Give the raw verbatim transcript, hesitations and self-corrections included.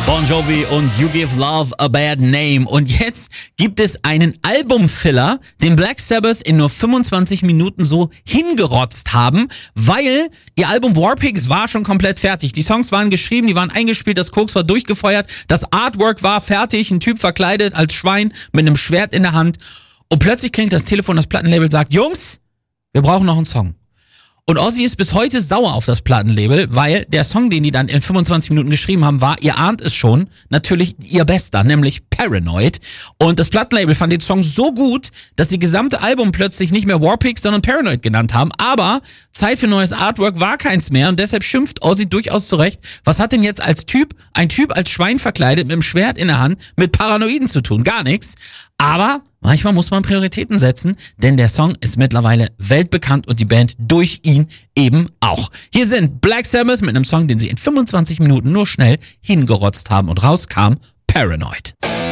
Bon Jovi und You Give Love a Bad Name. Und jetzt gibt es einen Albumfiller, den Black Sabbath in nur fünfundzwanzig Minuten so hingerotzt haben, weil ihr Album Warpigs war schon komplett fertig. Die Songs waren geschrieben, die waren eingespielt, das Koks war durchgefeuert, das Artwork war fertig, ein Typ verkleidet als Schwein mit einem Schwert in der Hand. Und plötzlich klingt das Telefon, das Plattenlabel sagt, Jungs, wir brauchen noch einen Song. Und Ozzy ist bis heute sauer auf das Plattenlabel, weil der Song, den die dann in fünfundzwanzig Minuten geschrieben haben, war, ihr ahnt es schon, natürlich ihr bester, nämlich Paranoid. Und das Plattenlabel fand den Song so gut, dass die gesamte Album plötzlich nicht mehr Warpigs, sondern Paranoid genannt haben. Aber Zeit für neues Artwork war keins mehr und deshalb schimpft Ozzy durchaus zurecht. Was hat denn jetzt als Typ, ein Typ als Schwein verkleidet, mit einem Schwert in der Hand, mit Paranoiden zu tun? Gar nichts. Aber manchmal muss man Prioritäten setzen, denn der Song ist mittlerweile weltbekannt und die Band durch ihn eben auch. Hier sind Black Sabbath mit einem Song, den sie in fünfundzwanzig Minuten nur schnell hingerotzt haben und rauskam Paranoid.